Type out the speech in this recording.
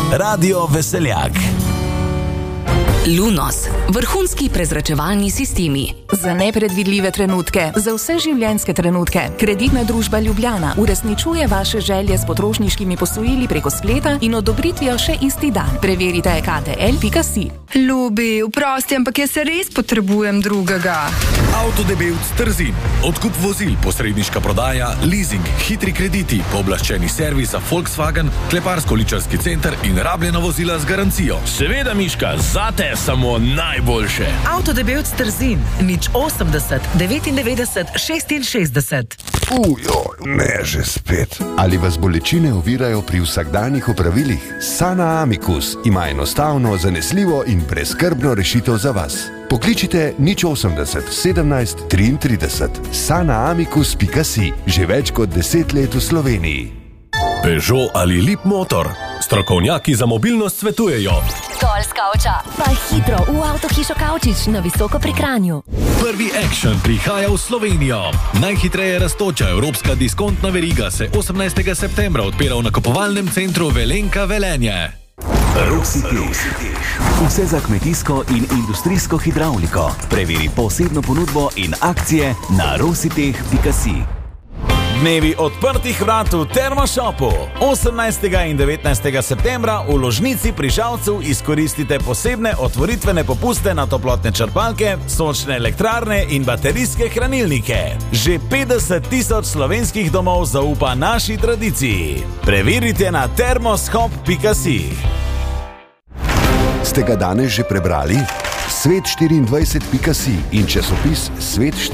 Radio Veseljak. Lunos, vrhunski prezračevalni sistemi. Za nepredvidljive trenutke, za vse življenjske trenutke. Kreditna družba Ljubljana uresničuje vaše želje s potrošniškimi posojili preko spleta in odobritvijo še isti dan. Preverite ktl.si. Ljubi, vprosti, ampak jaz se res potrebujem drugega. Avtodebevc Trzin. Odkup vozil, posredniška prodaja, leasing, hitri krediti, pooblaščeni servis za Volkswagen, kleparsko-ličarski center in rabljena vozila z garancijo. Seveda, Miška, zate samo najboljše. Avtodebevc Trzin, 80 99 66. Ne že spet. Ali vas bolečine ovirajo pri vsakdanjih opravilih? Sana Amicus ima enostavno, zanesljivo in brezskrbno rešitev za vas. Pokličite 080 17 33. sanaamicus.si. Že več kot 10 let v Sloveniji. Peugeot ali Lip Motor. Strokovnjaki za mobilnost svetujejo. Dol s kavča, pa hitro v avtohišo Kavčič na Visoko pri Kranju. Prvi Action prihaja v Slovenijo. Najhitreje rastoča evropska diskontna veriga se 18. septembra odpira v nakupovalnem centru Velenka Velenje. Rositeh. Vse za kmetijsko in industrijsko hidravliko. Preveri posebno ponudbo in akcije na rositeh.si. Dnevi odprtih vrat v Termoshopu. 18. in 19. septembra v Ložnici pri Žalcu izkoristite posebne otvoritvene popuste na toplotne črpalke, sončne elektrarne in baterijske hranilnike. Že 50 000 slovenskih domov zaupa naši tradiciji. Preverite na termoshop.si. Ste ga danes že prebrali? Svet24.si in časopis Svet